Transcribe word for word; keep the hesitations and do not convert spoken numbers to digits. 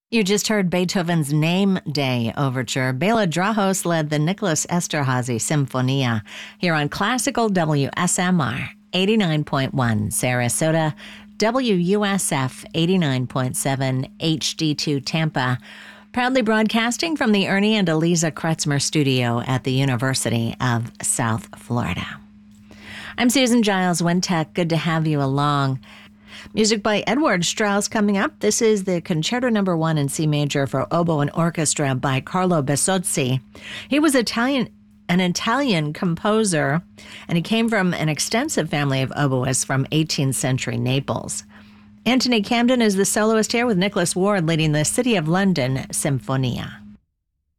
You just heard Beethoven's Name Day Overture. Bela Drahos led the Nicholas Esterhazy Sinfonia here on Classical W S M R eighty-nine point one Sarasota, W U S F eighty-nine point seven H D two Tampa, proudly broadcasting from the Ernie and Eliza Kretzmer studio at the University of South Florida. I'm Susan Giles Wintech. Good to have you along. Music by Edward Strauss coming up. This is the Concerto Number One in C Major for Oboe and Orchestra by Carlo Besozzi. He was Italian, an Italian composer, and he came from an extensive family of oboists from eighteenth century Naples. Anthony Camden is the soloist here with Nicholas Ward leading the City of London Symphonia.